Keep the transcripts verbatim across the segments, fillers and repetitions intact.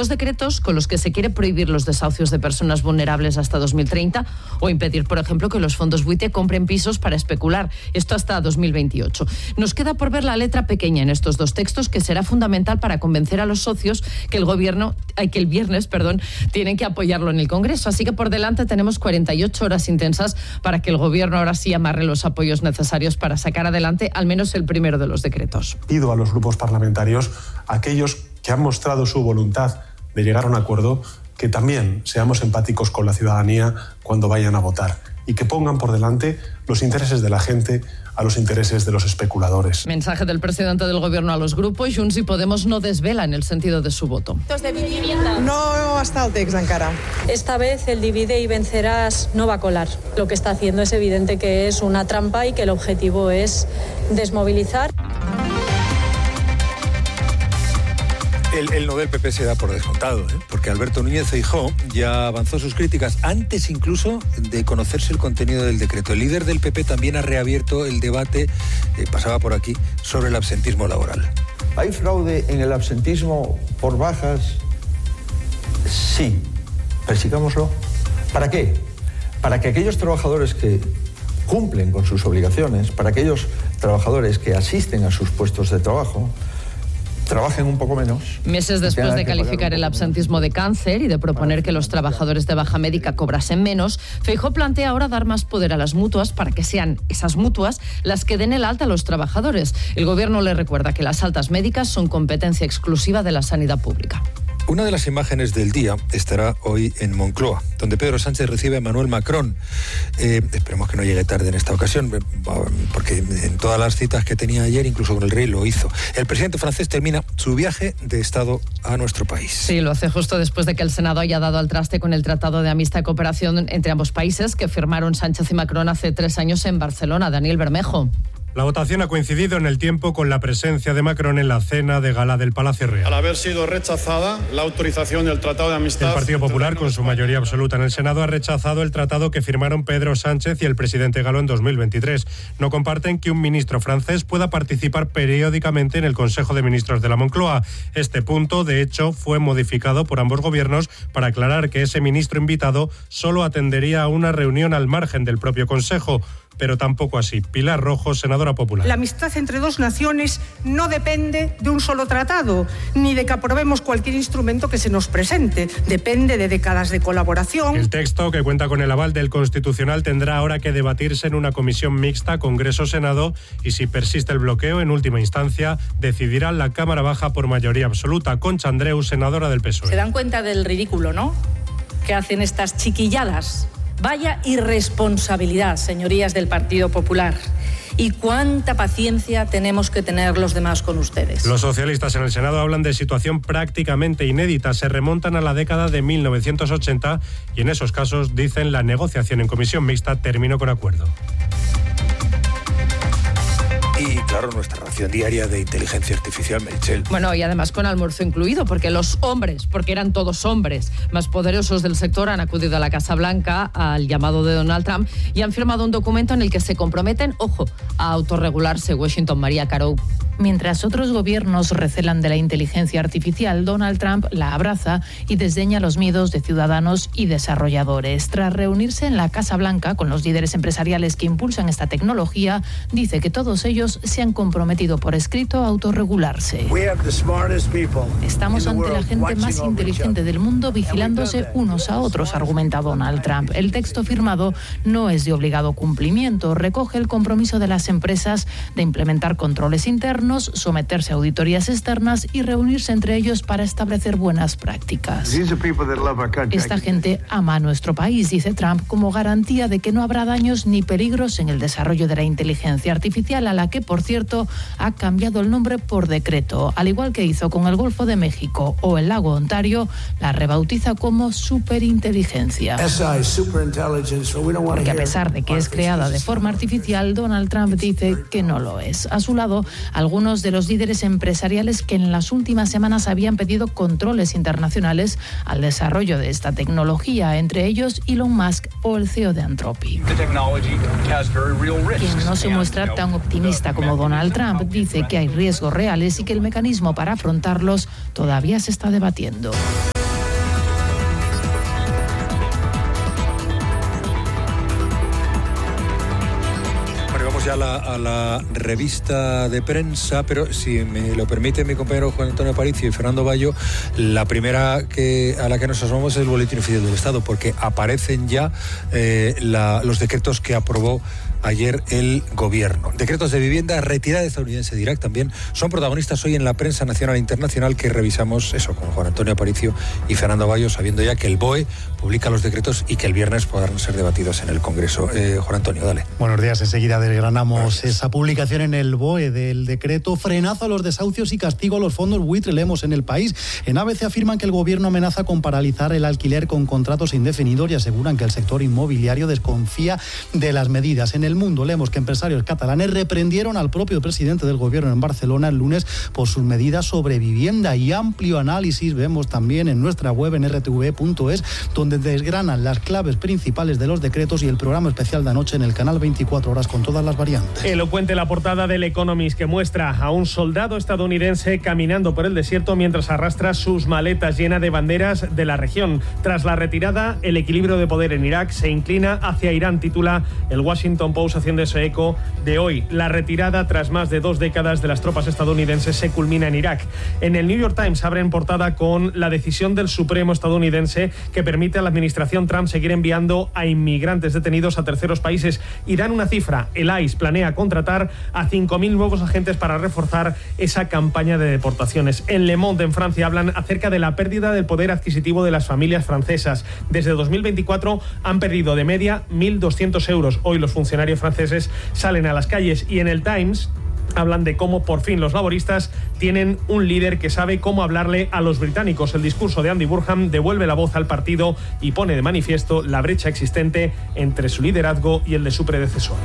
dos decretos con los que se quiere prohibir los desahucios de personas vulnerables hasta dos mil treinta o impedir, por ejemplo, que los fondos buitre compren pisos para especular. Esto hasta dos mil veintiocho. Nos queda por ver la letra pequeña en estos dos textos, que será fundamental para convencer a los socios que el gobierno, que el viernes, perdón, tienen que apoyarlo en el Congreso. Así que por delante tenemos cuarenta y ocho horas intensas para que el gobierno ahora sí amarre los apoyos necesarios para sacar adelante al menos el primero de los decretos. Pido a los grupos parlamentarios, aquellos que han mostrado su voluntad de llegar a un acuerdo, que también seamos empáticos con la ciudadanía cuando vayan a votar y que pongan por delante los intereses de la gente a los intereses de los especuladores. Mensaje del presidente del gobierno a los grupos. Junts y Podemos no desvelan el sentido de su voto. No està el text encara. Esta vez el divide y vencerás no va a colar. Lo que está haciendo es evidente que es una trampa y que el objetivo es desmovilizar. El, el no del P P se da por descontado, ¿eh? Porque Alberto Núñez Feijóo ya avanzó sus críticas antes incluso de conocerse el contenido del decreto. El líder del P P también ha reabierto el debate, eh, pasaba por aquí, sobre el absentismo laboral. ¿Hay fraude en el absentismo por bajas? Sí, persigámoslo. ¿Para qué? Para que aquellos trabajadores que cumplen con sus obligaciones, para aquellos trabajadores que asisten a sus puestos de trabajo, trabajen un poco menos. Meses después de calificar el absentismo de cáncer y de proponer que los trabajadores de baja médica cobrasen menos, Feijóo plantea ahora dar más poder a las mutuas para que sean esas mutuas las que den el alta a los trabajadores. El gobierno le recuerda que las altas médicas son competencia exclusiva de la sanidad pública. Una de las imágenes del día estará hoy en Moncloa, donde Pedro Sánchez recibe a Emmanuel Macron. Eh, esperemos que no llegue tarde en esta ocasión, porque en todas las citas que tenía ayer, incluso con el rey, lo hizo. El presidente francés termina su viaje de Estado a nuestro país. Sí, lo hace justo después de que el Senado haya dado al traste con el Tratado de Amistad y Cooperación entre ambos países que firmaron Sánchez y Macron hace tres años en Barcelona. Daniel Bermejo. La votación ha coincidido en el tiempo con la presencia de Macron en la cena de gala del Palacio Real. Al haber sido rechazada la autorización del Tratado de Amistad... El Partido Popular, con su mayoría absoluta en el Senado, ha rechazado el tratado que firmaron Pedro Sánchez y el presidente Galo en dos mil veintitrés. No comparten que un ministro francés pueda participar periódicamente en el Consejo de Ministros de la Moncloa. Este punto, de hecho, fue modificado por ambos gobiernos para aclarar que ese ministro invitado solo atendería a una reunión al margen del propio Consejo. Pero tampoco así. Pilar Rojo, senadora popular. La amistad entre dos naciones no depende de un solo tratado, ni de que aprobemos cualquier instrumento que se nos presente. Depende de décadas de colaboración. El texto, que cuenta con el aval del Constitucional, tendrá ahora que debatirse en una comisión mixta Congreso-Senado y, si persiste el bloqueo, en última instancia, decidirá la Cámara Baja por mayoría absoluta. Concha Andreu, senadora del P S O E. Se dan cuenta del ridículo, ¿no?, que hacen estas chiquilladas. Vaya irresponsabilidad, señorías del Partido Popular. Y cuánta paciencia tenemos que tener los demás con ustedes. Los socialistas en el Senado hablan de situación prácticamente inédita. Se remontan a la década de mil novecientos ochenta y en esos casos, dicen, la negociación en comisión mixta terminó con acuerdo. Y claro, nuestra ración diaria de inteligencia artificial, Meritxell. Bueno, y además con almuerzo incluido, porque los hombres, porque eran todos hombres más poderosos del sector, han acudido a la Casa Blanca al llamado de Donald Trump y han firmado un documento en el que se comprometen, ojo, a autorregularse. Washington, María Caro. Mientras otros gobiernos recelan de la inteligencia artificial, Donald Trump la abraza y desdeña los miedos de ciudadanos y desarrolladores. Tras reunirse en la Casa Blanca con los líderes empresariales que impulsan esta tecnología, dice que todos ellos se han comprometido por escrito a autorregularse. Estamos ante la gente más inteligente del mundo vigilándose unos a otros, argumenta Donald Trump. El texto firmado no es de obligado cumplimiento, recoge el compromiso de las empresas de implementar controles internos, someterse a auditorías externas y reunirse entre ellos para establecer buenas prácticas. Esta gente ama a nuestro país, dice Trump, como garantía de que no habrá daños ni peligros en el desarrollo de la inteligencia artificial, a la que, por cierto, ha cambiado el nombre por decreto. Al igual que hizo con el Golfo de México o el lago Ontario, la rebautiza como superinteligencia. Porque a pesar de que es creada de forma artificial, Donald Trump dice que no lo es. A su lado, algunos de los líderes empresariales que en las últimas semanas habían pedido controles internacionales al desarrollo de esta tecnología, entre ellos Elon Musk o el C E O de Anthropic. Quien no se muestra tan optimista como Donald Trump dice que hay riesgos reales y que el mecanismo para afrontarlos todavía se está debatiendo. Vamos ya a la, a la revista de prensa, pero si me lo permite mi compañero Juan Antonio Aparicio y Fernando Bayo, la primera que a la que nos asomamos es el Boletín Oficial del Estado, porque aparecen ya eh, la, los decretos que aprobó ayer el gobierno. Decretos de vivienda, retirada estadounidense de Irak también son protagonistas hoy en la prensa nacional e internacional, que revisamos eso con Juan Antonio Aparicio y Fernando Bayo, sabiendo ya que el B O E publica los decretos y que el viernes podrán ser debatidos en el Congreso. Eh, Juan Antonio, dale. Buenos días. Enseguida desgranamos esa publicación en el B O E del decreto frenazo a los desahucios y castigo a los fondos buitre. Leemos en El País. En A B C afirman que el gobierno amenaza con paralizar el alquiler con contratos indefinidos y aseguran que el sector inmobiliario desconfía de las medidas. En El Mundo leemos que empresarios catalanes reprendieron al propio presidente del gobierno en Barcelona el lunes por sus medidas sobre vivienda, y amplio análisis vemos también en nuestra web en r t v punto es, donde desgranan las claves principales de los decretos, y el programa especial de anoche en el canal veinticuatro horas con todas las variantes. Elocuente la portada del Economist, que muestra a un soldado estadounidense caminando por el desierto mientras arrastra sus maletas llenas de banderas de la región. Tras la retirada, el equilibrio de poder en Irak se inclina hacia Irán, titula el Washington Post, haciendo ese eco de hoy. La retirada tras más de dos décadas de las tropas estadounidenses se culmina en Irak. En el New York Times abre en portada con la decisión del Supremo estadounidense que permite a la administración Trump seguir enviando a inmigrantes detenidos a terceros países, y dan una cifra: el I C E planea contratar a cinco mil nuevos agentes para reforzar esa campaña de deportaciones. En Le Monde, en Francia, hablan acerca de la pérdida del poder adquisitivo de las familias francesas. Desde dos mil veinticuatro han perdido de media mil doscientos euros. Hoy los funcionarios franceses salen a las calles, y en el Times hablan de cómo por fin los laboristas tienen un líder que sabe cómo hablarle a los británicos. El discurso de Andy Burnham devuelve la voz al partido y pone de manifiesto la brecha existente entre su liderazgo y el de su predecesor.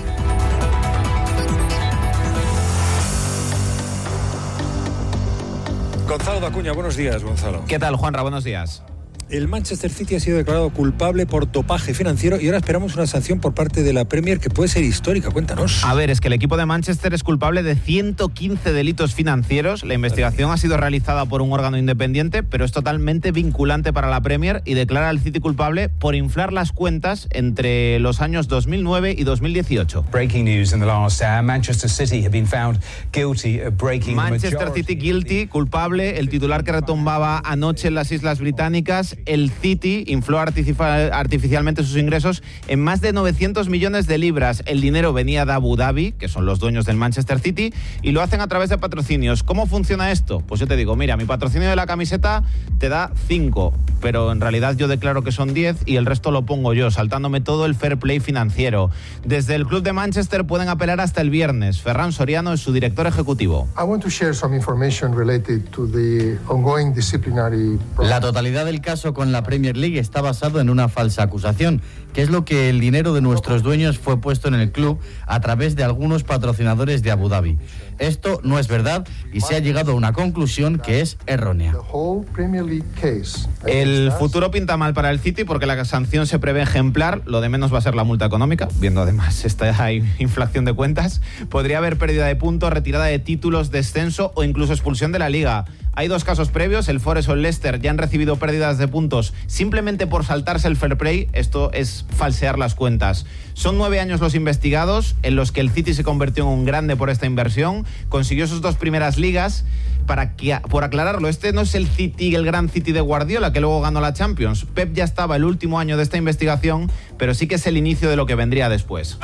Gonzalo Dacuña, buenos días, Gonzalo. ¿Qué tal, Juanra? Buenos días. El Manchester City ha sido declarado culpable por dopaje financiero y ahora esperamos una sanción por parte de la Premier que puede ser histórica. Cuéntanos. A ver, es que el equipo de Manchester es culpable de ciento quince delitos financieros. La investigación ha sido realizada por un órgano independiente, pero es totalmente vinculante para la Premier y declara al City culpable por inflar las cuentas entre los años dos mil nueve y dos mil dieciocho. Breaking news in the last hour. Manchester City have been found guilty of breaking Manchester City guilty, culpable. El titular que retumbaba anoche en las Islas Británicas: el City infló artificialmente sus ingresos en más de novecientos millones de libras. El dinero venía de Abu Dhabi, que son los dueños del Manchester City, y lo hacen a través de patrocinios. ¿Cómo funciona esto? Pues yo te digo, mira, mi patrocinio de la camiseta te da cinco, pero en realidad yo declaro que son diez y el resto lo pongo yo, saltándome todo el fair play financiero. Desde el club de Manchester pueden apelar hasta el viernes. Ferran Soriano es su director ejecutivo. La totalidad del caso con la Premier League está basado en una falsa acusación, que es lo que el dinero de nuestros dueños fue puesto en el club a través de algunos patrocinadores de Abu Dhabi. Esto no es verdad y se ha llegado a una conclusión que es errónea. El futuro pinta mal para el City porque la sanción se prevé ejemplar. Lo de menos va a ser la multa económica, viendo además esta inflación de cuentas. Podría haber pérdida de puntos, retirada de títulos, descenso o incluso expulsión de la Liga. Hay dos casos previos, el Forest o el Leicester ya han recibido pérdidas de puntos simplemente por saltarse el fair play. Esto es falsear las cuentas. Son nueve años los investigados, en los que el City se convirtió en un grande por esta inversión, consiguió sus dos primeras ligas. Para que, por aclararlo, este no es el City, el gran City de Guardiola, que luego ganó la Champions. Pep ya estaba el último año de esta investigación, pero sí que es el inicio de lo que vendría después.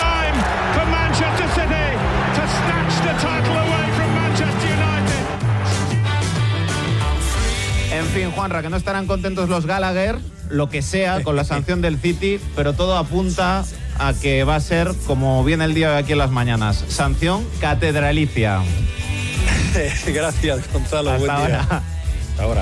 En fin, Juanra, que no estarán contentos los Gallagher, lo que sea, con la sanción del City, pero todo apunta a que va a ser, como viene el día de aquí en las mañanas, sanción catedralicia. Gracias, Gonzalo. Hasta buen ahora. día. Hasta ahora.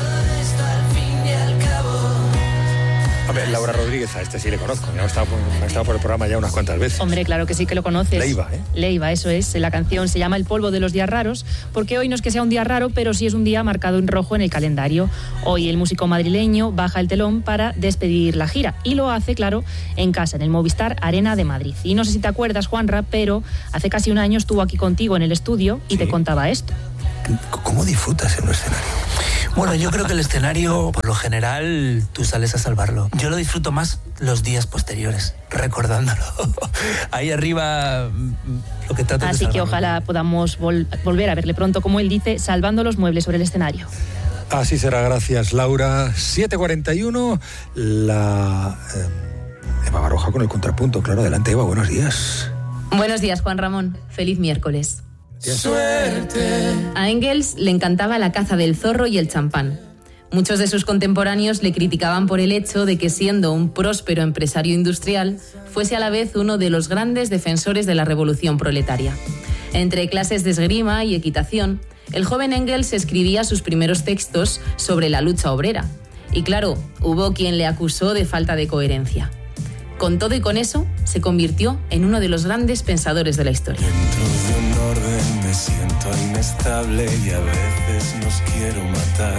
A ver, Laura Rodríguez, a este sí le conozco. Me ha estado, por, me ha estado por el programa ya unas cuantas veces. Hombre, claro que sí que lo conoces. Leiva, ¿eh? Leiva, eso es. La canción se llama El polvo de los días raros, porque hoy no es que sea un día raro, pero sí es un día marcado en rojo en el calendario. Hoy el músico madrileño baja el telón para despedir la gira. Y lo hace, claro, en casa, en el Movistar Arena de Madrid. Y no sé si te acuerdas, Juanra, pero hace casi un año estuvo aquí contigo en el estudio y sí. te contaba esto. ¿Cómo disfrutas en un escenario? Bueno, yo creo que el escenario, por lo general, tú sales a salvarlo. Yo lo disfruto más los días posteriores, recordándolo. Ahí arriba, lo que trato de Así que ojalá podamos vol- volver a verle pronto, como él dice, salvando los muebles sobre el escenario. Así será, gracias, Laura. siete cuarenta y uno, la... Eh, Eva Baroja con el contrapunto, claro. Adelante, Eva, buenos días. Buenos días, Juan Ramón. Feliz miércoles. Suerte. A Engels le encantaba la caza del zorro y el champán. Muchos de sus contemporáneos le criticaban por el hecho de que, siendo un próspero empresario industrial, fuese a la vez uno de los grandes defensores de la revolución proletaria. Entre clases de esgrima y equitación, el joven Engels escribía sus primeros textos sobre la lucha obrera. Y claro, hubo quien le acusó de falta de coherencia. Con todo y con eso, se convirtió en uno de los grandes pensadores de la historia. Dentro de un orden me siento inestable y a veces nos quiero matar.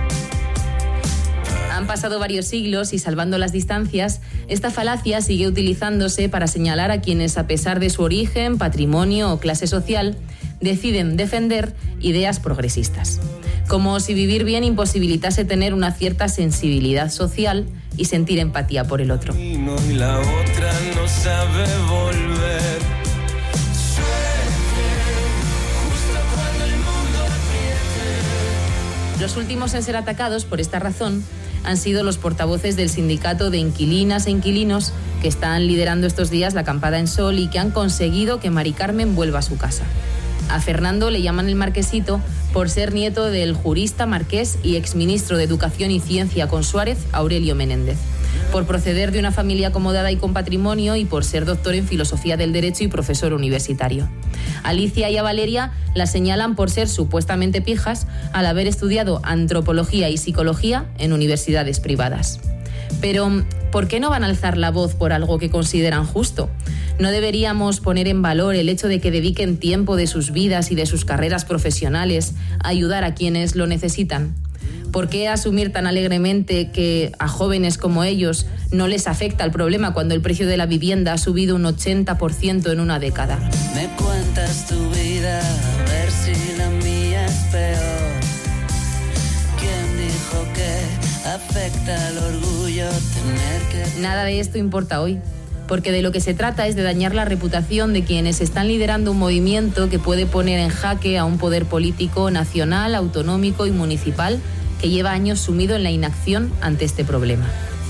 Han pasado varios siglos y, salvando las distancias, esta falacia sigue utilizándose para señalar a quienes, a pesar de su origen, patrimonio o clase social, deciden defender ideas progresistas. Como si vivir bien imposibilitase tener una cierta sensibilidad social y sentir empatía por el otro. Y la otra no sabe volver. Los últimos en ser atacados por esta razón han sido los portavoces del sindicato de inquilinas e inquilinos, que están liderando estos días la acampada en Sol y que han conseguido que Mari Carmen vuelva a su casa. A Fernando le llaman el Marquesito por ser nieto del jurista marqués y exministro de Educación y Ciencia con Suárez, Aurelio Menéndez, por proceder de una familia acomodada y con patrimonio y por ser doctor en Filosofía del Derecho y profesor universitario. A Alicia y a Valeria la señalan por ser supuestamente pijas al haber estudiado antropología y psicología en universidades privadas. Pero, ¿por qué no van a alzar la voz por algo que consideran justo? ¿No deberíamos poner en valor el hecho de que dediquen tiempo de sus vidas y de sus carreras profesionales a ayudar a quienes lo necesitan? ¿Por qué asumir tan alegremente que a jóvenes como ellos no les afecta el problema cuando el precio de la vivienda ha subido un ochenta por ciento en una década? Me cuentas tu vida, a ver si la mía es peor. ¿Quién dijo que afecta al orgullo tener que...? Nada de esto importa hoy, porque de lo que se trata es de dañar la reputación de quienes están liderando un movimiento que puede poner en jaque a un poder político nacional, autonómico y municipal que lleva años sumido en la inacción ante este problema.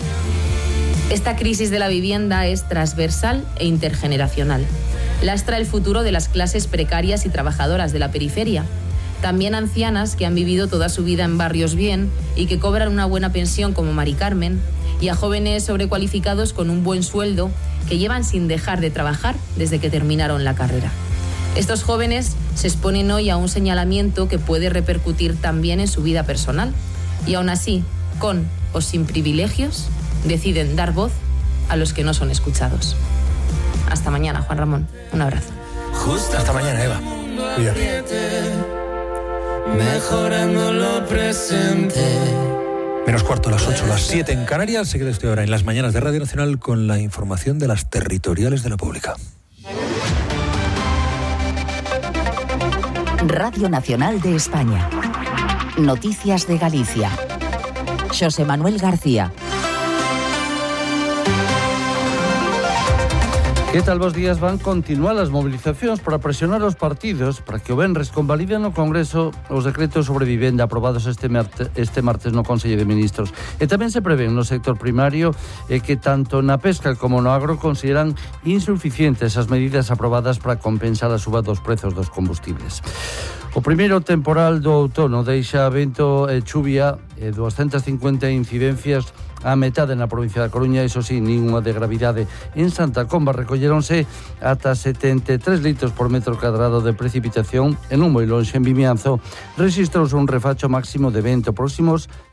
Esta crisis de la vivienda es transversal e intergeneracional. Lastra el futuro de las clases precarias y trabajadoras de la periferia, también ancianas que han vivido toda su vida en barrios bien y que cobran una buena pensión como Mari Carmen, y a jóvenes sobrecualificados con un buen sueldo que llevan sin dejar de trabajar desde que terminaron la carrera. Estos jóvenes se exponen hoy a un señalamiento que puede repercutir también en su vida personal y aún así, con o sin privilegios, deciden dar voz a los que no son escuchados. Hasta mañana, Juan Ramón. Un abrazo. Justo hasta mañana, Eva. Cuídate. Mejorando lo presente. Menos cuarto a las ocho, las siete en Canarias. Se queda usted ahora en las mañanas de Radio Nacional con la información de las territoriales de la Pública. Radio Nacional de España. Noticias de Galicia. José Manuel García. ¿Qué tal? Bos días. Van continuar as movilizacións para presionar os partidos para que o venres convaliden no Congreso os decretos sobre vivenda aprobados este martes, este martes no Consello de Ministros. E tamén se prevén no sector primario eh, que tanto na pesca como no agro consideran insuficientes as medidas aprobadas para compensar a suba dos prezos dos combustibles. O primeiro temporal do outono deixa vento e chuvia e doscientas cincuenta incidencias a metade na provincia da Coruña, iso sí, ninguna de gravidade. En Santa Comba recolleronse ata setenta e tres litros por metro cadrado de precipitación e non moi lonxe en Vimianzo rexistrouse un refacho máximo de vento próximos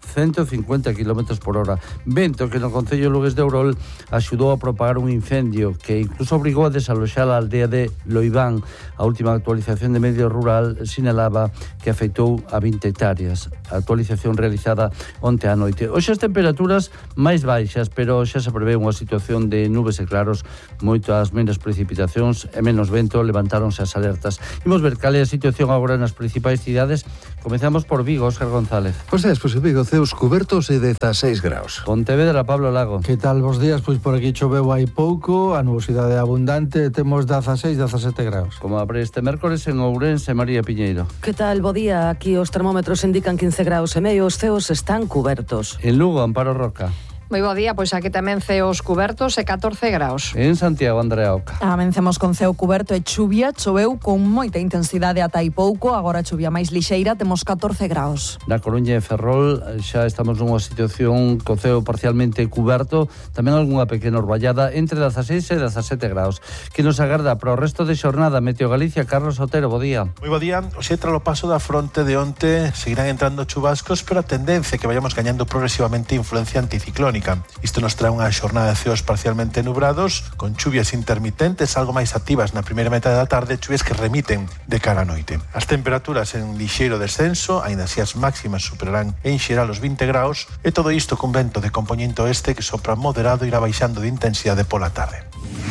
ciento cincuenta kilómetros por hora. Vento que no concello de Lugues de Ourol axudou a propagar un incendio que incluso obrigou a desaloxar a aldea de Loibán. A última actualización de Medio Rural sinalaba que afectou a vinte hectáreas. A actualización realizada onte á noite. Hoxe as temperaturas máis baixas, pero xa se prevé unha situación de nubes e claros, moitas menos precipitacións e menos vento. Levantáronse as alertas. Imos ver cal é a situación agora nas principais cidades. Comezamos por Vigo, Óscar González. Pois é, pois Vigo, ceos cubertos e dezaseis graus. Pontevedra, Pablo Lago. Que tal, bos días? Pois por aquí choveu hai pouco, a nubosidade é abundante, temos dezaseis, dezasete graus. Como abre este mércores en Ourense, María Piñeiro. Que tal, bo día? Aquí os termómetros indican quince graus e medio, os ceos están cubertos. En Lugo, Amparo Roca. Moi bo día, pois aquí tamén ceos cubertos e catorce graus. En Santiago, Andrea Oca. Amencemos con ceo cuberto e chuvia, choveu con moita intensidade ata hai pouco, agora chuvia máis lixeira, temos catorce graus. Na Coruña e Ferrol xa estamos nunha situación co ceo parcialmente cuberto, tamén algunha pequena orballada entre dezaseis e dezasete graus. Que nos agarda para o resto de xornada? Meteo Galicia, Carlos Otero, bo día. Moi bo día. Oxe, tras o paso da fronte de onte seguirán entrando chubascos, pero a tendencia é que vayamos gañando progresivamente influencia anticiclónica. Isto nos trae unha xornada de ceos parcialmente nubrados, con chuvias intermitentes, algo máis activas na primeira metade da tarde, chuvias que remiten de cara a noite. As temperaturas en lixeiro descenso, aínda así as máximas superarán en xeral os vinte graus, e todo isto cun vento de compoñente oeste que sopra moderado e irá baixando de intensidade pola tarde.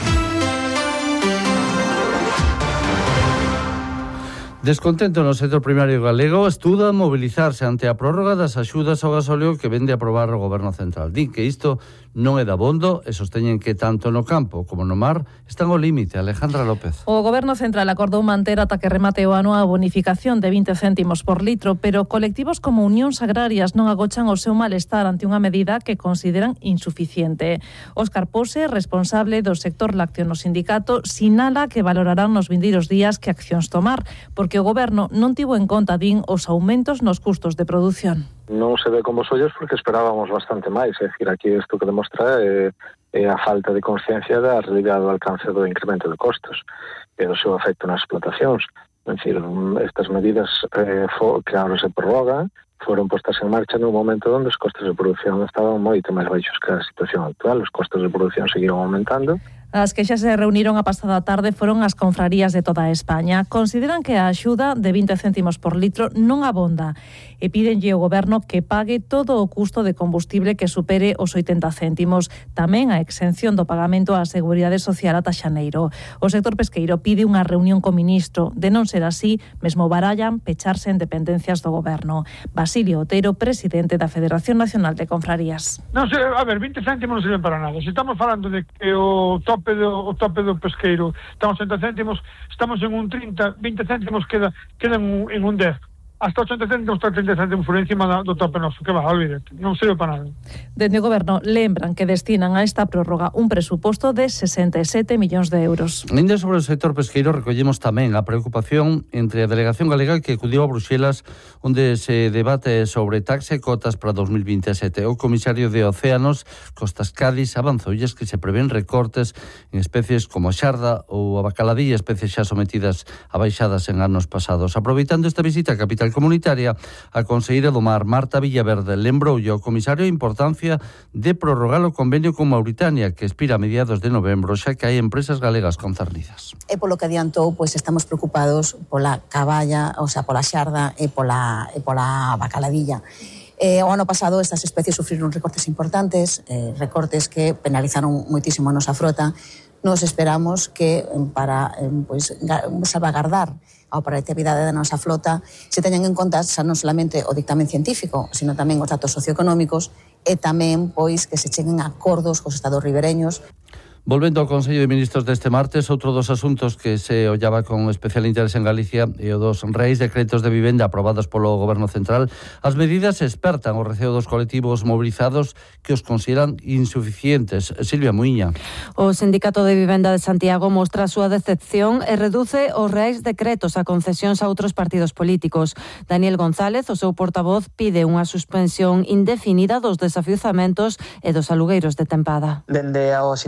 Descontento no sector primario galego estuda mobilizarse ante a prórroga das axudas ao gasóleo que vende a aprobar o Goberno Central. Din que isto non é dabondo e sosteñen que tanto no campo como no mar están ao límite. Alejandra López. O Goberno Central acordou manter ata que remate o ano a bonificación de vinte céntimos por litro, pero colectivos como Unións Agrarias non agochan o seu malestar ante unha medida que consideran insuficiente. Óscar Pose, responsable do sector lácteo no sindicato, sinala que valorarán nos vindeiros días que accións tomar, porque que o Goberno non tivo en conta, din, os aumentos nos custos de produción. Non se ve con vos ollos porque esperábamos bastante máis, é dicir, aquí isto que demostra é, é a falta de consciencia da realidade do alcance do incremento de costos e do seu efecto nas explotacións. É dicir, estas medidas eh, for, que agora se prorrogan foron postas en marcha nun momento onde os costos de produción estaban moito máis baixos que a situación actual. Os costos de produción seguiron aumentando. As que xa se reuniron a pasada tarde foron as confrarías de toda España. Consideran que a axuda de vinte céntimos por litro non abonda e pídenlle ao Goberno que pague todo o custo de combustible que supere os oitenta céntimos, tamén a exención do pagamento á Seguridade Social ata xaneiro. O sector pesqueiro pide unha reunión co ministro. De non ser así, mesmo barallan pecharse en dependencias do Goberno. Basilio Otero, presidente da Federación Nacional de Confrarías. Non sei, a ver, vinte céntimos non sirven para nada. Se estamos falando de que o top Do, o tope do pesqueiro estamos en oitenta céntimos, estamos en un trinta, vinte céntimos queda, queda en, un, en un dez. Hasta oitenta céntimos, trinta céntimos por encima do tope noso, que va, olvídate, non sirve para nada. Dende o Goberno lembran que destinan a esta prórroga un presuposto de sesenta e sete millóns de euros. Ainda sobre o sector pesqueiro recollemos tamén a preocupación entre a delegación galega que acudiu a Bruxelas, onde se debate sobre taxa e cotas para dos mil vinte e sete. O comisario de Océanos, Costas Cádiz, avanzoulles que se prevén recortes en especies como a xarda ou a bacaladilla, especies xa sometidas a baixadas en anos pasados. Aproveitando esta visita a capital comunitaria, a conselleira do Mar, Marta Villaverde, lembroulle ao comisario a importancia de prorrogar o convenio con Mauritania, que expira a mediados de novembro, xa que hai empresas galegas concernidas. E polo que adiantou, pois estamos preocupados pola caballa, o sea, pola xarda e pola, e pola bacaladilla. Eh, o ano pasado estas especies sufriron recortes importantes, eh, recortes que penalizaron moitísimo a nosa frota. Nos esperamos que para eh, pois, salvagardar a operatividade da nosa flota se teñan en conta xa non solamente o dictamen científico, sino tamén os datos socioeconómicos e tamén pois que se cheguen a acordos cos estados ribereños. Volvendo ao Consello de Ministros deste martes, outro dos asuntos que se ollaba con especial interés en Galicia e o dos reis decretos de vivenda aprobados polo Goberno Central. As medidas espertan o receo dos colectivos mobilizados que os consideran insuficientes. Silvia Muiña. O Sindicato de Vivenda de Santiago mostra a súa decepción e reduce os reis decretos a concesións a outros partidos políticos. Daniel González, o seu portavoz, pide unha suspensión indefinida dos desafiuzamentos e dos alugueiros de tempada. Dende ao Sindicato de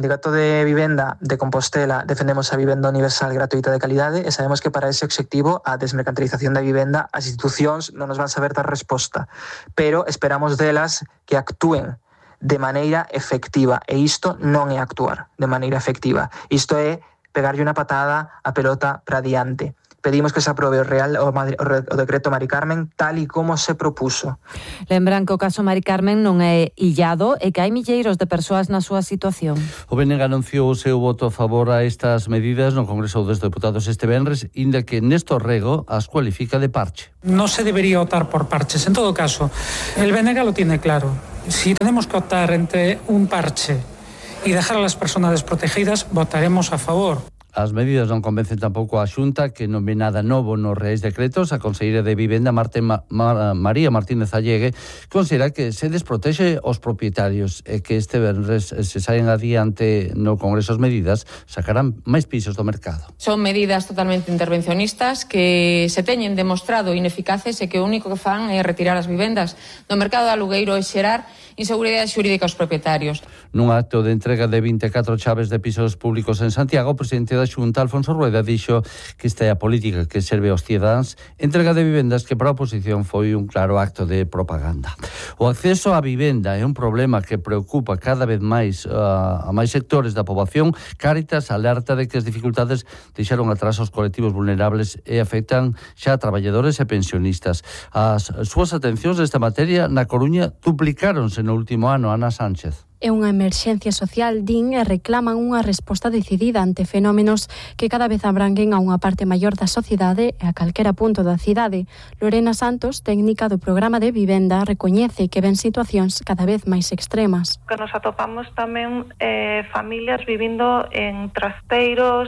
de Vivenda de Compostela defendemos a vivenda universal gratuita de calidade e sabemos que para ese obxectivo a desmercantilización da vivenda as institucións non nos van saber dar resposta, pero esperamos delas que actúen de maneira efectiva e isto non é actuar de maneira efectiva, isto é pegarlle unha patada a pelota para diante. Pedimos que se aprobe o, real, o, o decreto Mari Carmen tal e como se propuso. Lembran que o caso Mari Carmen non é illado e que hai milleiros de persoas na súa situación. O B N G anunciou o seu voto a favor a estas medidas no Congreso dos Deputados este venres, inda que Néstor Rego as cualifica de parche. No se debería optar por parches. En todo caso, el B N G lo tiene claro. Si tenemos que optar entre un parche y dejar a las personas desprotegidas, votaremos a favor. As medidas non convencen tampouco a Xunta, que non ve nada novo nos reais decretos. A conselleira de Vivenda, Marte Ma- Ma- María Martínez Allegue, considera que se desprotexe os propietarios e que este venres se saen adiante no Congreso as medidas, sacarán máis pisos do mercado. Son medidas totalmente intervencionistas que se teñen demostrado ineficaces e que o único que fan é retirar as vivendas do mercado de alugueiro e xerar inseguridade xurídica aos propietarios. Nun acto de entrega de vinte e catro chaves de pisos públicos en Santiago, o presidente da Xunta, Alfonso Rueda, dixo que esta é a política que serve aos cidadáns, entrega de vivendas que para a oposición foi un claro acto de propaganda. O acceso á vivenda é un problema que preocupa cada vez máis uh, a máis sectores da poboación. Cáritas alerta de que as dificultades deixaron atrás os colectivos vulnerables e afectan xa a traballadores e pensionistas. As súas atencións nesta materia na Coruña duplicáronse no último ano. Ana Sánchez. É unha emerxencia social, din, e reclaman unha resposta decidida ante fenómenos que cada vez abranguen a unha parte maior da sociedade e a calquera punto da cidade. Lorena Santos, técnica do programa de vivenda, recoñece que ven situacións cada vez máis extremas. Que nos atopamos tamén eh, familias vivindo en trasteiros,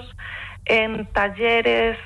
en talleres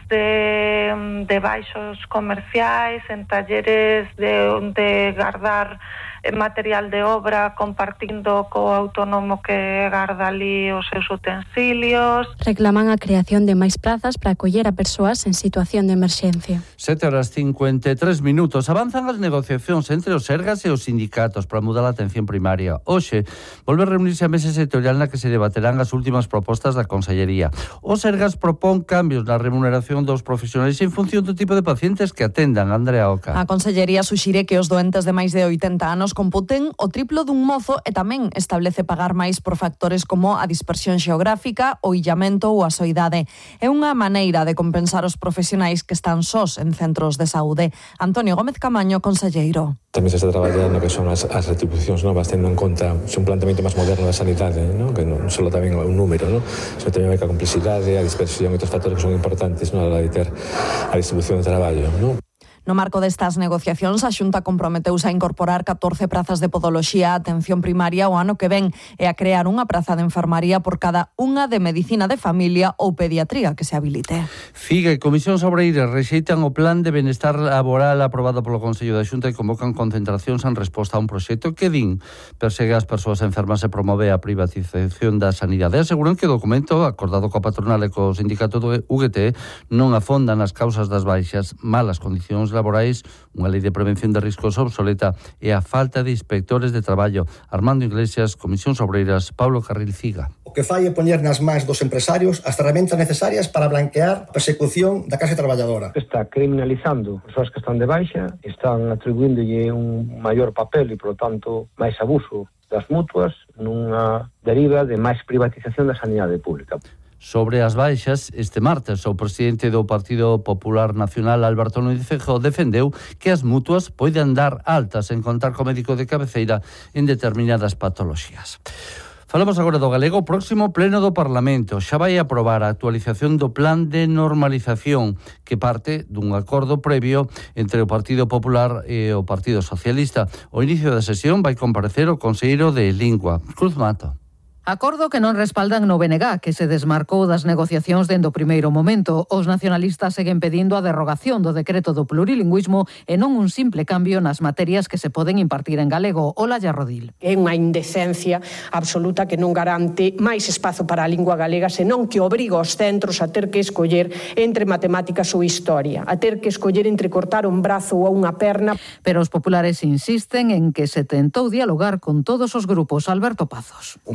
de, de baixos comerciais, en talleres de, de guardar material de obra compartindo co autónomo que garda ali os seus utensilios. Reclaman a creación de máis plazas para acoller a persoas en situación de emerxencia. sete horas cincuenta e tres minutos. Avanzan as negociacións entre os Sergas e os sindicatos para mudar a atención primaria. Hoxe volve a reunirse a mesa sectorial na que se debaterán as últimas propostas da Consellería. Os Sergas propón cambios na remuneración dos profesionais en función do tipo de pacientes que atendan. Andrea Oca. A Consellería suxire que os doentes de máis de oitenta anos computen o triplo dun mozo e tamén establece pagar máis por factores como a dispersión xeográfica, o illamento ou a soidade. É unha maneira de compensar os profesionais que están sós en centros de saúde. Antonio Gómez Camaño, conselleiro. Tamén se está traballando que son as, as retribucións novas, tendo en conta un planteamento máis moderno da sanidade, ¿no? Que non só tamén un número, ¿no? Sino tamén a complexidade, a dispersión e outros factores que son importantes, ¿no? A la de ter a distribución de traballo, ¿no? No marco destas negociacións, a Xunta comprometeuse a incorporar catorce prazas de podoloxía a atención primaria o ano que ven e a crear unha praza de enfermaría por cada unha de medicina de familia ou pediatría que se habilite. Figa e Comisións Obreiras rexeitan o plan de benestar laboral aprobado polo Consello da Xunta e convocan concentracións en resposta a un proxecto que, din, persegue as persoas enfermas e promove a privatización da sanidade. Aseguran que o documento, acordado coa patronal e co sindicato do U G T, non afonda nas causas das baixas, malas condicións laborais, unha lei de prevención de riscos obsoleta e a falta de inspectores de traballo. Armando Iglesias, Comisións Obreiras, Pablo Carril Ciga. O que fai é poñer nas mans dos empresarios as ferramentas necesarias para blanquear a persecución da clase traballadora. Está criminalizando as persoas que están de baixa, están atribuíndolle un maior papel e, por lo tanto, máis abuso das mutuas nunha deriva de máis privatización da sanidade pública. Sobre as baixas, este martes o presidente do Partido Popular Nacional, Alberto Núñez Feijóo, defendeu que as mutuas poden dar altas en contar co médico de cabeceira en determinadas patoloxías. Falamos agora do galego. O próximo pleno do Parlamento xa vai aprobar a actualización do plan de normalización que parte dun acordo previo entre o Partido Popular e o Partido Socialista. O inicio da sesión vai comparecer o conselleiro de Lingua, Cruz Mato. Acordo que non respaldan no B N G, que se desmarcou das negociacións dende o primeiro momento. Os nacionalistas seguen pedindo a derrogación do decreto do plurilingüismo e non un simple cambio nas materias que se poden impartir en galego. Olalla Rodil. É unha indecencia absoluta que non garante máis espazo para a lingua galega, senón que obriga os centros a ter que escoller entre matemáticas ou historia, a ter que escoller entre cortar un brazo ou unha perna. Pero os populares insisten en que se tentou dialogar con todos os grupos. Alberto Pazos. Un plan que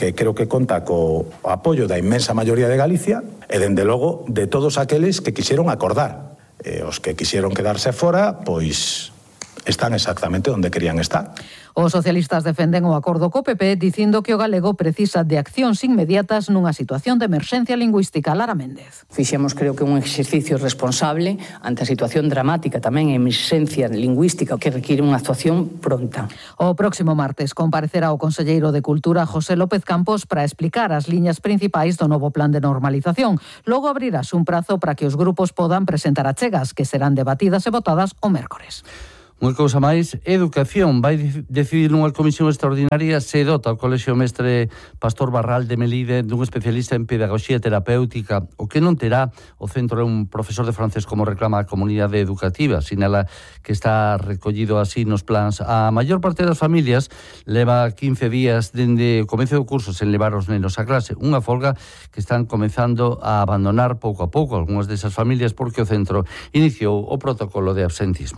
que creo que conta co apoio da inmensa maioría de Galicia e, dende logo, de todos aqueles que quixeron acordar. E os que quixeron quedarse fora, pois están exactamente onde querían estar. Os socialistas defenden o acordo co P P dicindo que o galego precisa de accións inmediatas nunha situación de emerxencia lingüística. Lara Méndez. Fixemos, creo que, un exercicio responsable ante a situación dramática tamén en emerxencia lingüística que requiere unha actuación pronta. O próximo martes comparecerá o conselleiro de Cultura José López Campos para explicar as liñas principais do novo plan de normalización. Logo abrirás un prazo para que os grupos podan presentar achegas que serán debatidas e votadas o mércores. Unha cousa máis, educación. Vai decidir nunha comisión extraordinaria se dota o Colexio Mestre Pastor Barral de Melide dun especialista en pedagogía terapéutica. O que non terá o centro é un profesor de francés como reclama a comunidade educativa. Sinala que está recollido así nos plans. A maior parte das familias leva quince días dende o comezo do curso sen levar os nenos a clase. Unha folga que están comezando a abandonar pouco a pouco algunhas desas familias porque o centro iniciou o protocolo de absentismo.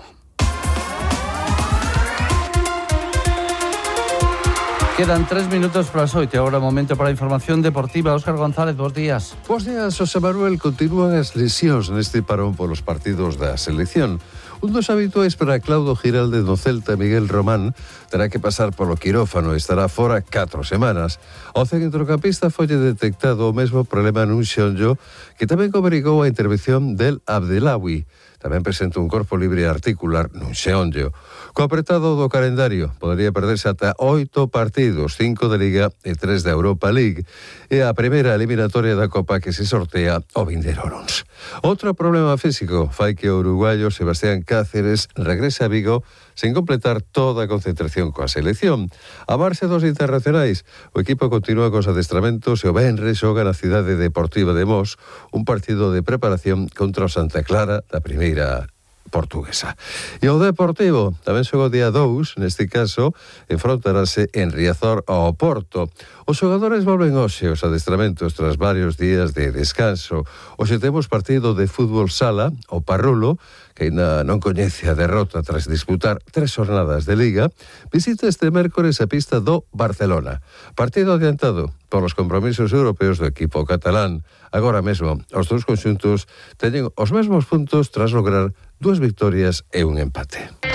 Quedan tres minutos para as oito. Agora momento para a información deportiva. Óscar González, bons días. Bons días, José Manuel. Continúan as lesións neste parón polos partidos da selección. Un dos habituais para Claudio Giralde no Celta, Miguel Román, terá que pasar polo quirófano e estará fora catro semanas. O centrocampista foi detectado o mesmo problema nun xonllo que tamén obrigou a intervención del Abdelawi. Tamén presenta un corpo libre articular nun xeonllo. Co apretado do calendario, podería perderse ata oito partidos, cinco de Liga e tres da Europa League, e a primeira eliminatoria da Copa que se sortea o vindeiro luns. Outro problema físico fai que o uruguayo Sebastián Cáceres regrese a Vigo sen completar toda a concentración coa selección. A marxe dos internacionais, o equipo continúa cos adestramentos e o venres xoga na cidade deportiva de Mos un partido de preparación contra o Santa Clara da primeira portuguesa. E o Deportivo tamén xoga o día dous, neste caso, enfrontarase en Riazor ao Porto. Os xogadores volven hoxe os adestramentos tras varios días de descanso. Hoxe temos partido de fútbol sala, o Parrulo, que ainda non coñece a derrota tras disputar tres jornadas de Liga, visita este mércores a pista do Barcelona. Partido adiantado polos compromisos europeos do equipo catalán. Agora mesmo, os dous conxuntos teñen os mesmos puntos tras lograr dúas victorias e un empate.